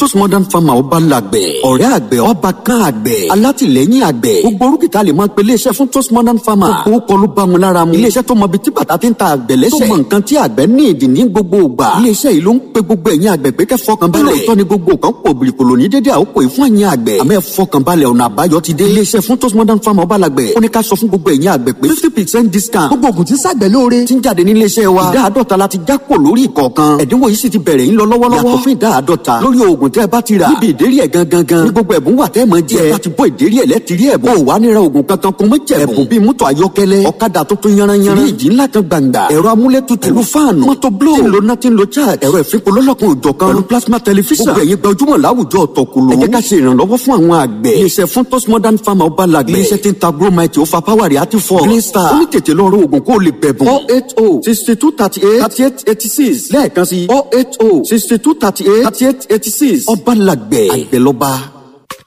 Funtos Modern Farmer ọba làgbẹ̀ ọ̀rẹ́ àgbẹ̀ ọba kan àgbẹ̀ alátìlẹ́yìn àgbẹ̀ gbogbo orúkìtà lè máa pe iléeṣẹ́ Funtos Modern Farmer gbogbo kọ́ ló bá mu lára mu iléeṣẹ́ tó mọ ibi tí bàtà ti ń ta àgbẹ̀ lẹ́sẹ̀ tó mọ nǹkan tí àgbẹ̀ ní ìdí ní gbogbo ìgbà iléeṣẹ́ yìí ló ń pe gbogbo ẹ̀yin àgbẹ̀ pé kẹ́ fọkàn balẹ̀ ìtọ́ ni gbogbo kan pò bìrìkòlò ní dédé àkókò yìí fún ẹ̀yin àgbẹ̀ àmọ́ ẹ fọkàn balẹ̀ ọ̀nà àbáyọ ti dé iléeṣẹ́ Funtos Modern Farmer ọba làgbẹ̀ ó ní ká sọ fún gbogbo ẹ̀yin àgbẹ̀ pé 50% discount gbogbo ògùn tí ṣàgbẹ̀ lóore ti ń jáde ní iléeṣẹ́ wa ìdá àádọ́ta la ti já kò lórí ìkọ̀ọ̀kan ẹ̀dínwó yìí sì ti bẹ̀rẹ̀ ń lọ lọ́wọ́lọ́wọ́ yàtọ̀ fún ìdá àádọ́ta lórí oògùn tẹ́ ẹ bá ti rà níbi ìdérí ẹ̀ gangan ní gbogbo ẹ̀bùn wà tẹ́ ẹ mọ̀ jẹ́ ẹ bá ti bọ́ ìdérí ẹ̀ lẹ́tìrí ẹ̀bùn ò wá níra oògùn kankan kó mọ́ jẹ́ ẹ̀bùn bíi mọ́tò ayọ́kẹ́lẹ́ ọ̀kadà tuntun yanranyanran fíríjì ńlá kan gbàǹgbà ẹ̀rọ amúlétutù pẹ̀lú fáànù mọ́tò bló tí ń lo náà tí ń lo charge ẹ̀rọ ìfipolólọ́kun òjọ̀kan pẹ̀lú plasma tẹlifíṣàn gbogbo ẹ̀yin gbajúmọ̀ láwùjọ ọ̀tọ̀kùlù ẹ jẹ́ ká ṣe ìrànlọ́wọ́ fún àwọn àgbẹ̀ iléeṣẹ́ Funtos Modern Farmer ọba làgbẹ̀ iléeṣẹ́ tí ń ta bromite ó fa power reactive force green star ó ní tètè lọ rọ oògùn kó o lè bẹ̀bùn 08062383886 lẹ́ẹ̀kan sí 08062383886 ọba làgbẹ̀ àgbẹ̀ lọ́ba.